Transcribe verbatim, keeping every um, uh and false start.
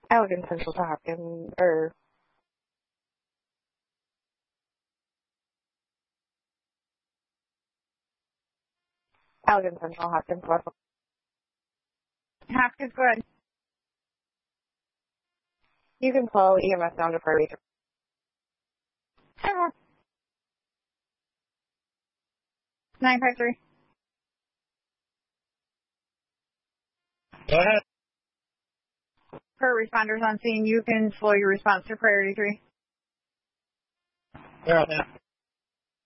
Allegan Central to Hopkins, or Allegan Central, Hopkins, West. Hopkins, go ahead. You can call E M S down to priority three. nine five three. Go ahead. Per responders on scene, you can slow your response to priority three. They're on that.